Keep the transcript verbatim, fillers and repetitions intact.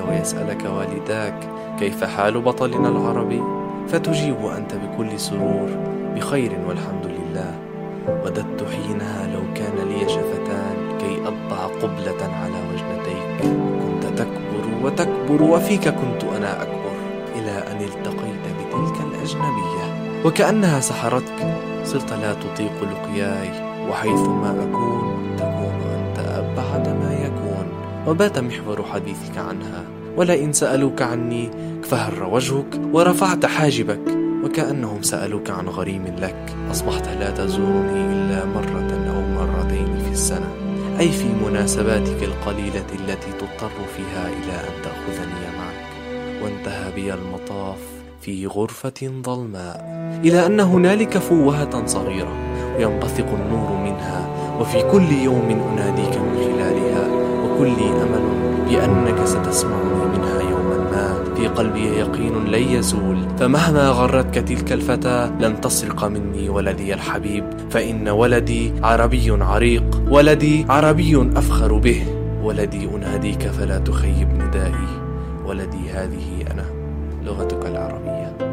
ويسألك والداك كيف حال بطلنا العربي، فتجيب أنت بكل سرور بخير والحمد لله. وددت حينها لو كان لي شفتان كي أضع قبلة على وجنتيك. كنت تكبر وتكبر وفيك كنت أنا أكبر، إلى أن التقيت بتلك الأجنبية وكأنها سحرتك. صرت لا تطيق لقياي، وحيثما أكون تكون أنت أبعد ما يكون. وبات محور حديثك عنها، ولئن سألوك عني فهر وجهك ورفعت حاجبك، وكأنهم سألوك عن غريم لك. أصبحت لا تزورني إلا مرة أو مرتين في السنة، أي في مناسباتك القليلة التي تضطر فيها إلى أن تأخذني معك. وانتهى بي المطاف في غرفة ظلماء، إلى أن هنالك فوهة صغيرة وينبثق النور منها، وفي كل يوم أناديك من خلالها، وكلي أمل بأنك ستسمعني منها يوما ما. في قلبي يقين لن يزول، فمهما غرتك تلك الفتاة لن تسرق مني ولدي الحبيب، فإن ولدي عربي عريق، ولدي عربي أفخر به، ولدي أناديك فلا تخيب ندائي، ولدي هذه أنا لغتك العربية.